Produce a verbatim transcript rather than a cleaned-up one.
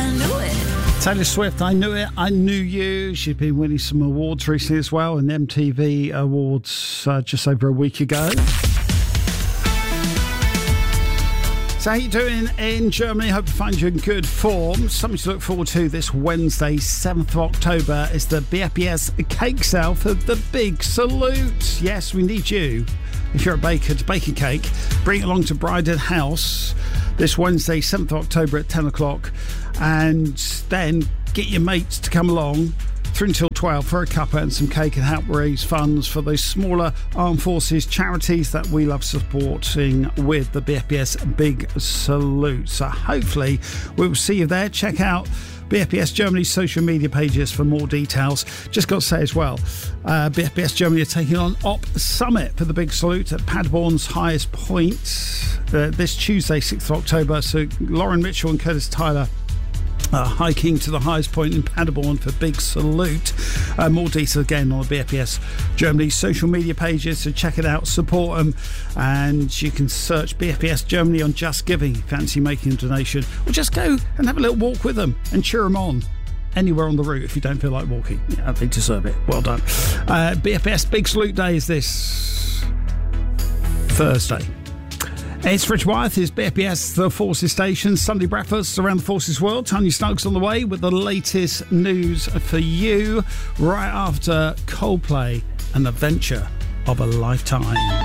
I knew it. Taylor Swift, I Knew It, I Knew You. She's been winning some awards recently as well, and M T V Awards uh, just over a week ago. So how you doing in Germany? Hope to find you in good form. Something to look forward to this Wednesday, seventh of October, is the B F B S cake sale for the Big Salute. Yes, we need you. If you're a baker, to bake a cake, bring it along to Bryden House this Wednesday, seventh of October at ten o'clock, and then get your mates to come along through until twelve for a cuppa and some cake and help raise funds for those smaller armed forces charities that we love supporting with the B F B S Big Salute. So hopefully we will see you there. Check out B F B S Germany's social media pages for more details. Just got to say as well, uh, B F B S Germany are taking on Op Summit for the Big Salute at Paderborn's highest point uh, this Tuesday, sixth of October. So Lauren Mitchell and Curtis Tyler Uh, hiking to the highest point in Paderborn for Big Salute. Uh, more details again on the B F B S Germany social media pages, so check it out, support them, and you can search B F B S Germany on Just Giving. Fancy making a donation, or just go and have a little walk with them and cheer them on anywhere on the route if you don't feel like walking. Yeah, they deserve it. Well done. Uh, B F B S Big Salute Day is this Thursday. It's Rich Wyeth, is B F B S The Forces Station, Sunday breakfast around the Forces world. Tanya Snuggs on the way with the latest news for you right after Coldplay and the Venture of a Lifetime.